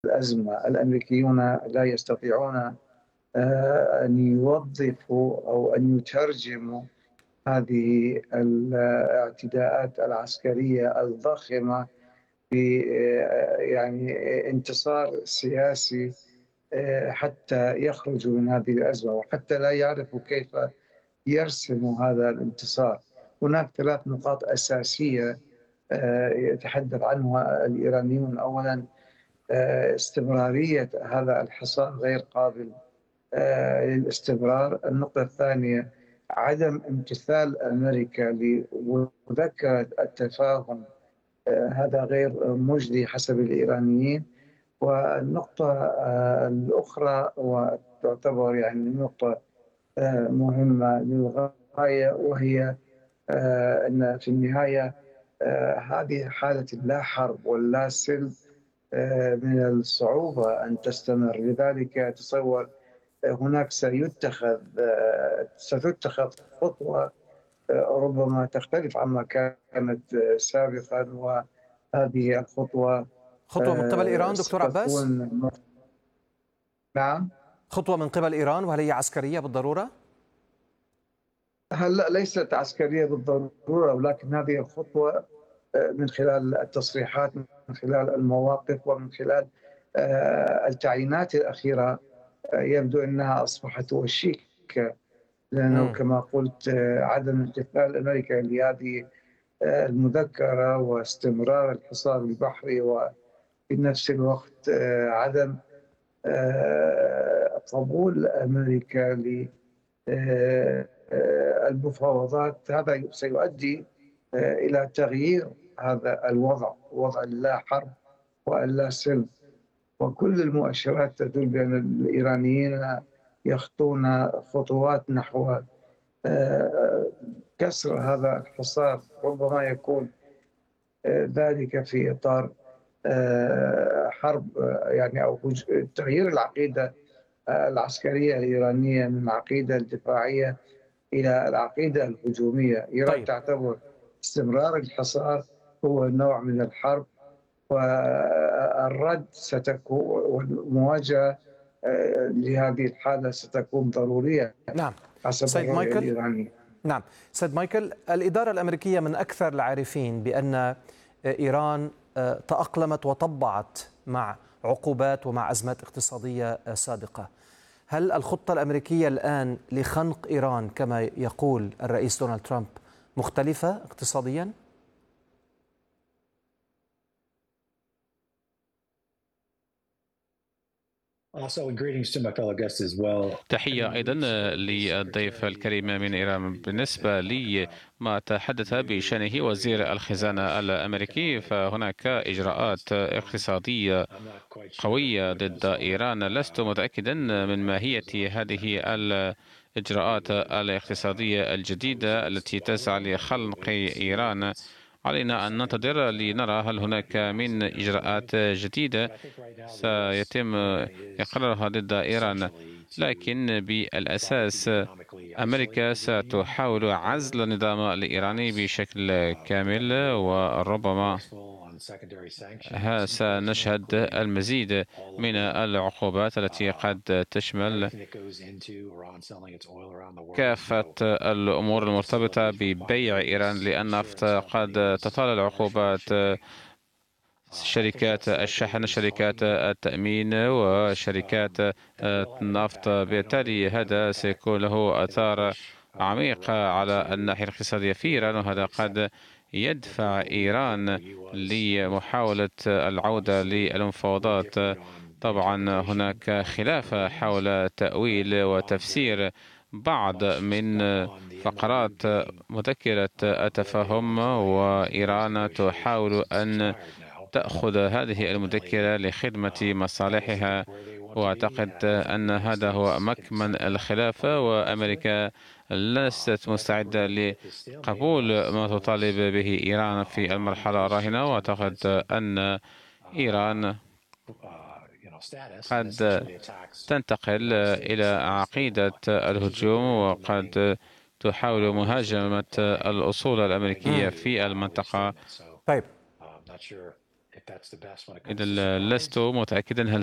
الأزمة. الأمريكيون لا يستطيعون أن يوظفوا أو أن يترجموا هذه الاعتداءات العسكرية الضخمة في يعني انتصار سياسي، حتى يخرجوا من هذه الأزمة، وحتى لا يعرفوا كيف يرسموا هذا الانتصار. هناك ثلاث نقاط أساسية يتحدث عنها الإيرانيون. أولا، استمرارية هذا الحصار غير قابل للاستمرار. النقطة الثانية، عدم امتثال أمريكا لمذكرة التفاهم، هذا غير مجدي حسب الإيرانيين. والنقطة الأخرى وتعتبر يعني نقطة مهمة للغاية، وهي أن في النهاية هذه حالة اللا حرب واللا سلم من الصعوبة أن تستمر. لذلك أتصور هناك ستتخذ خطوة ربما تختلف عما كانت سابقا، وهذه الخطوة خطوة من قبل إيران دكتور عباس؟ ستكون. نعم. خطوة من قبل إيران، وهل هي عسكرية بالضرورة؟ هلا ليست عسكرية بالضرورة، ولكن هذه الخطوة من خلال التصريحات، من خلال المواقف، ومن خلال التعيينات الأخيرة، يبدو أنها أصبحت وشيكة. لأنه كما قلت عدم امتثال أمريكا لهذه المذكرة واستمرار الحصار البحري، وفي نفس الوقت عدم قبول أمريكا للمفاوضات، هذا سيؤدي إلى تغيير هذا الوضع، وضع اللا حرب واللا سلم. وكل المؤشرات تدل بأن الإيرانيين يخطون خطوات نحو كسر هذا الحصار. ربما يكون ذلك في إطار حرب، يعني أو تغيير العقيدة العسكرية الإيرانية من العقيدة الدفاعية إلى العقيدة الهجومية. إيران تعتبر استمرار الحصار هو نوع من الحرب، والرد ستكون والمواجهة لهذه الحالة ستكون ضرورية. نعم حسب الرؤية الإيرانية. نعم سيد مايكل، الإدارة الأمريكية من أكثر العارفين بأن إيران تأقلمت وطبعت مع عقوبات ومع أزمات اقتصادية سابقة. هل الخطة الأمريكية الآن لخنق إيران كما يقول الرئيس دونالد ترامب مختلفة اقتصادياً؟ تحية أيضا للضيف الكريم من إيران. بالنسبة لي ما تحدث بشأنه وزير الخزانة الأمريكي، فهناك إجراءات اقتصادية قوية ضد إيران. لست متأكدا من ماهية هذه الإجراءات الاقتصادية الجديدة التي تسعى لخنق إيران. علينا أن ننتظر لنرى هل هناك من إجراءات جديدة سيتم إقرارها ضد إيران. لكن بالأساس أمريكا ستحاول عزل النظام الإيراني بشكل كامل، وربما سنشهد المزيد من العقوبات التي قد تشمل كافة الأمور المرتبطة ببيع إيران للنفط. قد تطال العقوبات شركات الشحن، شركات التأمين، وشركات النفط. بالتالي هذا سيكون له آثار عميقة على الناحية الاقتصادية في إيران، وهذا قد يدفع إيران لمحاولة العودة للمفاوضات. طبعا هناك خلاف حول تأويل وتفسير بعض من فقرات مذكرة التفاهم، وإيران تحاول أن تأخذ هذه المذكرة لخدمة مصالحها، وأعتقد أن هذا هو مكمن الخلاف. وأمريكا ليست مستعدة لقبول ما تطالب به إيران في المرحلة الراهنة، وأعتقد أن إيران قد تنتقل إلى عقيدة الهجوم، وقد تحاول مهاجمة الأصول الأمريكية في المنطقة. طيب إذا لست متأكدا هل